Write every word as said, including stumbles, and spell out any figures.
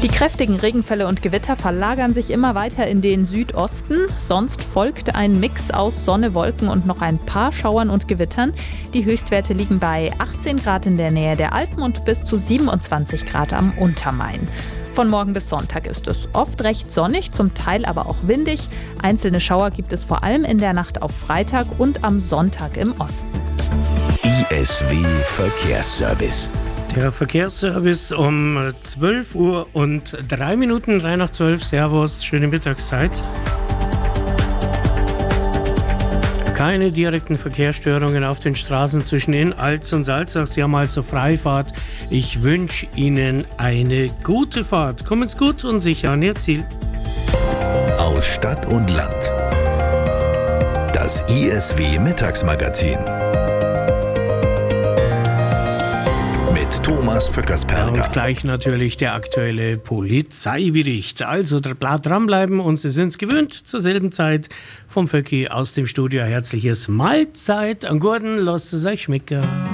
Die kräftigen Regenfälle und Gewitter verlagern sich immer weiter in den Südosten. Sonst folgt ein Mix aus Sonne, Wolken und noch ein paar Schauern und Gewittern. Die Höchstwerte liegen bei achtzehn Grad in der Nähe der Alpen und bis zu siebenundzwanzig Grad am Untermain. Von morgen bis Sonntag ist es oft recht sonnig, zum Teil aber auch windig. Einzelne Schauer gibt es vor allem in der Nacht auf Freitag und am Sonntag im Osten. I S W Verkehrsservice. Der Verkehrsservice um zwölf Uhr und drei Minuten, drei nach zwölf. Servus, schöne Mittagszeit. Keine direkten Verkehrsstörungen auf den Straßen zwischen Inn-Alz und Salzach. Sie haben also Freifahrt. Ich wünsche Ihnen eine gute Fahrt. Kommen Sie gut und sicher an Ihr Ziel. Aus Stadt und Land. Das I S W Mittagsmagazin. Mit Thomas Vöckersperger. Und gleich natürlich der aktuelle Polizeibericht. Also dranbleiben und Sie sind es gewöhnt, zur selben Zeit vom Vöcki aus dem Studio. Herzliches Mahlzeit an Gordon, lasst es euch schmecken.